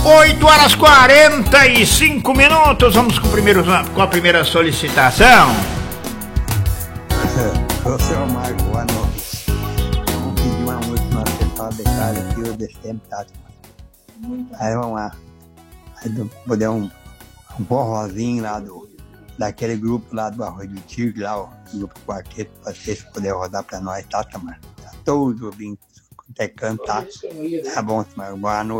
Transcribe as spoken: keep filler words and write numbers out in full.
oito horas quarenta e cinco minutos. Vamos com, o primeiro, com a primeira solicitação. Ô, senhor Marco, boa noite. Vamos pedir uma música no pessoal de casa aqui, o December, tá? Aí vamos lá. Aí poder um, um forrozinho lá do, daquele grupo lá do Arroio do Tigre, lá, o grupo quarteto, pra vocês poderem rodar pra nós, tá, Tamar? Tá todos ouvindo, até cantar. Tá bom, Tamar. Boa noite.